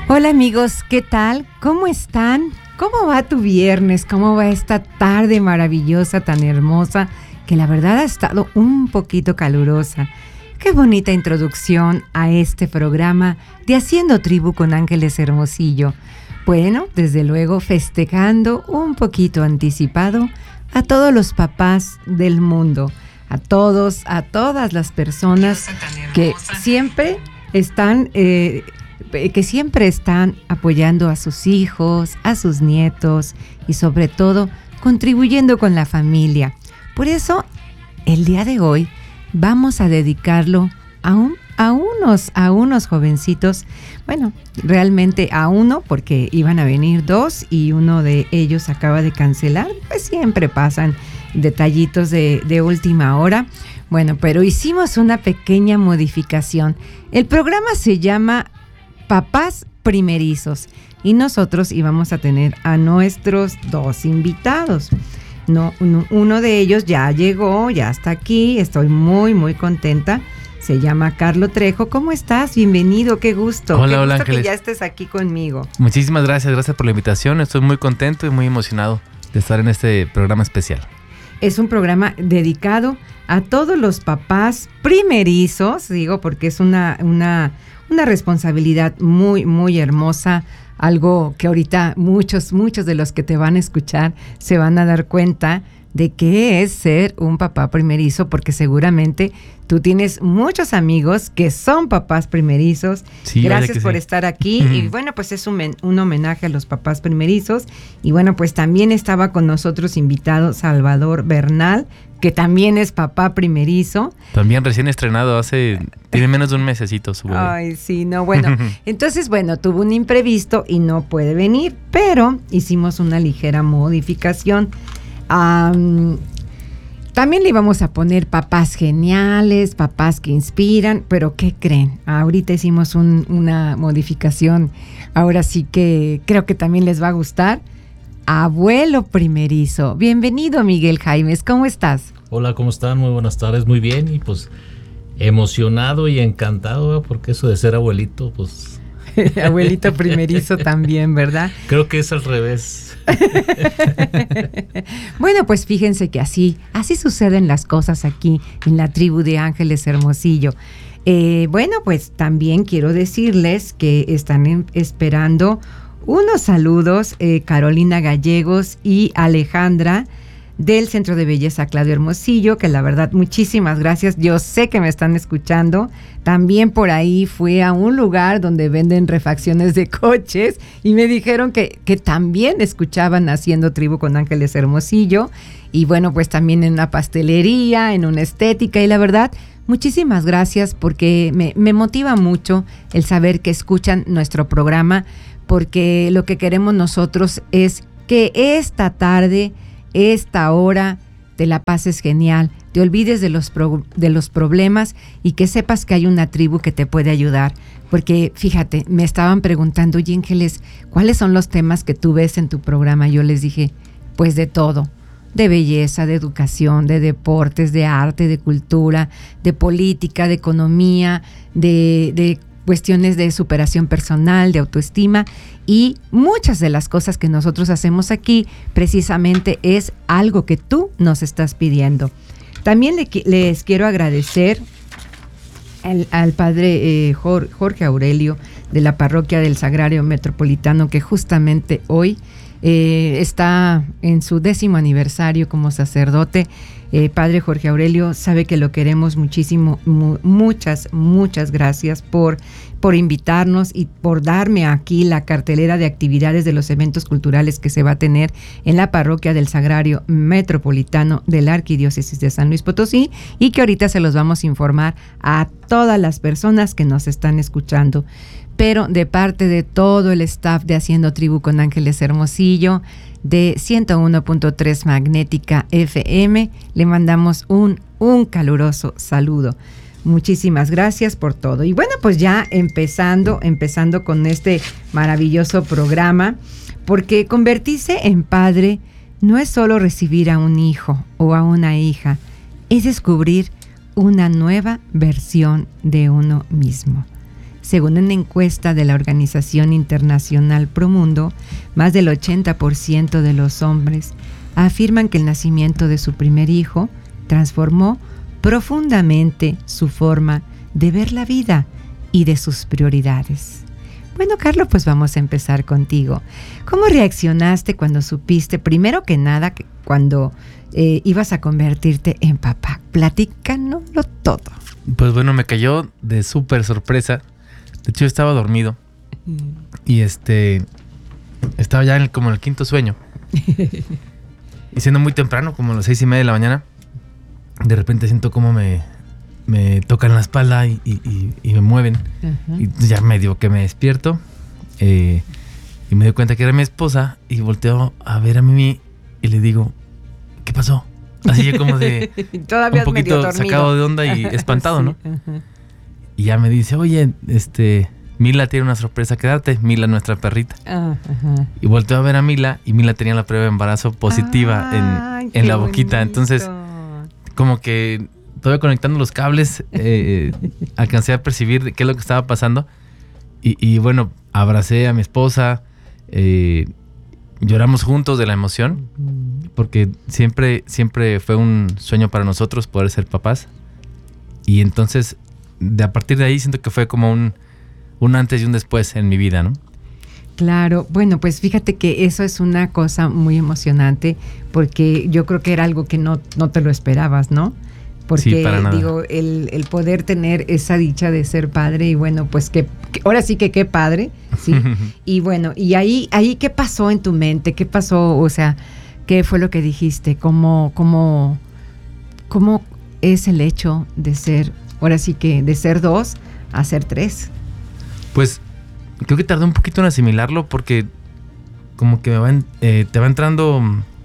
Hola amigos, ¿qué tal? ¿Cómo están? ¿Cómo va tu viernes? ¿Cómo va esta tarde maravillosa, tan hermosa, que la verdad ha estado un poquito calurosa? Qué bonita introducción a este programa de Haciendo Tribu con Ángeles Hermosillo. Bueno, desde luego festejando un poquito anticipado a todos los papás del mundo, a todos, a todas las personas que siempre están apoyando a sus hijos, a sus nietos y sobre todo contribuyendo con la familia. Por eso, el día de hoy vamos a dedicarlo a unos jovencitos, bueno, realmente a uno porque iban a venir dos y uno de ellos acaba de cancelar, pues siempre pasan detallitos de última hora. Bueno, pero hicimos una pequeña modificación. El programa se llama Papás Primerizos y nosotros íbamos a tener a nuestros dos invitados. No, uno de ellos ya llegó, ya está aquí, estoy muy, muy contenta. Se llama Carlos Trejo. ¿Cómo estás? Bienvenido, qué gusto. Hola, qué gusto Ángeles. Que ya estés aquí conmigo. Muchísimas gracias por la invitación. Estoy muy contento y muy emocionado de estar en este programa especial. Es un programa dedicado a todos los papás primerizos, digo, porque es una responsabilidad muy, muy hermosa, algo que ahorita muchos de los que te van a escuchar se van a dar cuenta de qué es ser un papá primerizo, porque seguramente tú tienes muchos amigos que son papás primerizos. Sí, gracias por sí. estar aquí. Y bueno, pues es un homenaje a los papás primerizos. Y bueno, pues también estaba con nosotros invitado Salvador Bernal, que también es papá primerizo. También recién estrenado, tiene menos de un mesecito su bebé. Ay, sí, no, bueno. Entonces, bueno, tuvo un imprevisto y no puede venir, pero hicimos una ligera modificación. También le íbamos a poner papás geniales, papás que inspiran, pero ¿qué creen? Ahorita hicimos una modificación, ahora sí que creo que también les va a gustar. Abuelo primerizo. Bienvenido, Miguel Jaimes, ¿cómo estás? Hola, ¿cómo están? Muy buenas tardes, muy bien, y pues emocionado y encantado, porque eso de ser abuelito, pues... Abuelito primerizo también, ¿verdad? Creo que es al revés. Bueno, pues fíjense que así suceden las cosas aquí en la tribu de Ángeles Hermosillo. Bueno, pues también quiero decirles que están esperando unos saludos Carolina Gallegos y Alejandra del Centro de Belleza Claudio Hermosillo, que la verdad muchísimas gracias. Yo sé que me están escuchando. También por ahí fui a un lugar donde venden refacciones de coches y me dijeron que también escuchaban Haciendo Tribu con Ángeles Hermosillo. Y bueno, pues también en una pastelería, en una estética, y la verdad, muchísimas gracias porque me motiva mucho el saber que escuchan nuestro programa, porque lo que queremos nosotros es que esta tarde, esta hora, te la pases genial, te olvides de los problemas y que sepas que hay una tribu que te puede ayudar. Porque fíjate, me estaban preguntando, oye Ángeles, ¿cuáles son los temas que tú ves en tu programa? Yo les dije, pues de todo, de belleza, de educación, de deportes, de arte, de cultura, de política, de economía, de cuestiones de superación personal, de autoestima, y muchas de las cosas que nosotros hacemos aquí precisamente es algo que tú nos estás pidiendo. También les quiero agradecer al padre Jorge Aurelio de la Parroquia del Sagrario Metropolitano, que justamente hoy está en su 10º aniversario como sacerdote. Padre Jorge Aurelio, sabe que lo queremos muchísimo. Muchas gracias por invitarnos y por darme aquí la cartelera de actividades de los eventos culturales que se va a tener en la Parroquia del Sagrario Metropolitano de la Arquidiócesis de San Luis Potosí, y que ahorita se los vamos a informar a todas las personas que nos están escuchando. Pero de parte de todo el staff de Haciendo Tribu con Ángeles Hermosillo, de 101.3 Magnética FM, le mandamos un caluroso saludo. Muchísimas gracias por todo. Y bueno, pues ya empezando con este maravilloso programa, porque convertirse en padre no es solo recibir a un hijo o a una hija, es descubrir una nueva versión de uno mismo. Según una encuesta de la Organización Internacional Promundo, más del 80% de los hombres afirman que el nacimiento de su primer hijo transformó profundamente su forma de ver la vida y de sus prioridades. Bueno, Carlos, pues vamos a empezar contigo. ¿Cómo reaccionaste cuando supiste, primero que nada, cuando ibas a convertirte en papá? Platícanoslo todo. Pues bueno, me cayó de súper sorpresa. De hecho, yo estaba dormido y estaba ya como en el quinto sueño. Y siendo muy temprano, como a las 6:30 de la mañana, de repente siento como me tocan la espalda y me mueven. Uh-huh. Y ya medio que me despierto y me doy cuenta que era mi esposa y volteo a ver a Mimi y le digo, ¿qué pasó? Así yo como de un poquito sacado de onda y espantado, sí. ¿No? Uh-huh. Y ya me dice, oye, Mila tiene una sorpresa que darte. Mila, nuestra perrita. Uh-huh. Y volteo a ver a Mila y Mila tenía la prueba de embarazo positiva en la boquita. Bonito. Entonces, como que todavía conectando los cables, alcancé a percibir qué es lo que estaba pasando. Y bueno, abracé a mi esposa, lloramos juntos de la emoción, porque siempre fue un sueño para nosotros poder ser papás. Y entonces, a partir de ahí siento que fue como un antes y un después en mi vida, ¿no? Claro, bueno, pues fíjate que eso es una cosa muy emocionante, porque yo creo que era algo que no te lo esperabas, ¿no? Porque sí, para nada. Digo, el poder tener esa dicha de ser padre, y bueno, pues que ahora sí que qué padre, ¿sí? Y bueno, y ahí ¿qué pasó en tu mente? ¿Qué pasó? O sea, ¿qué fue lo que dijiste? ¿Cómo es el hecho de ser, ahora sí que de ser 2 a ser 3? Pues creo que tardé un poquito en asimilarlo, porque como que te va entrando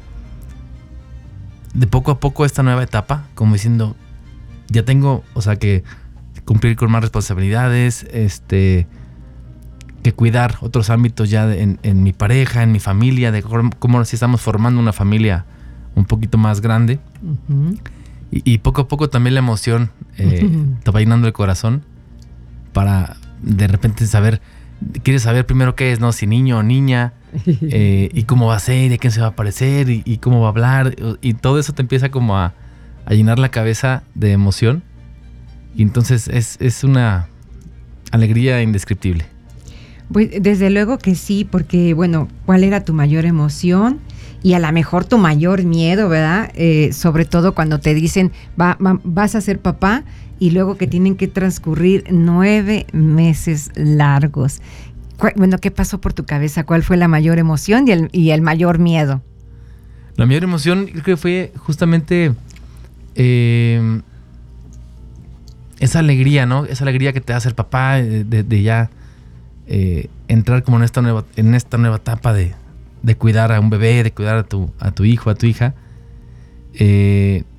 de poco a poco esta nueva etapa, como diciendo, ya tengo, o sea, que cumplir con más responsabilidades, que cuidar otros ámbitos ya en mi pareja, en mi familia, de cómo si estamos formando una familia un poquito más grande. Uh-huh. Y poco a poco también la emoción te va llenando el corazón para de repente quieres saber primero qué es, ¿no? Si niño o niña, y cómo va a ser, y a quién se va a parecer, y cómo va a hablar, y todo eso te empieza como a llenar la cabeza de emoción, y entonces es una alegría indescriptible. Pues desde luego que sí, porque bueno, ¿cuál era tu mayor emoción? Y a lo mejor tu mayor miedo, ¿verdad? Sobre todo cuando te dicen, vas a ser papá, y luego que tienen que transcurrir 9 meses largos. Bueno, ¿qué pasó por tu cabeza? ¿Cuál fue la mayor emoción y el mayor miedo? La mayor emoción creo que fue justamente esa alegría, ¿no? Esa alegría que te da ser papá, de ya entrar como en esta nueva etapa de cuidar a un bebé, de cuidar a tu hijo, a tu hija.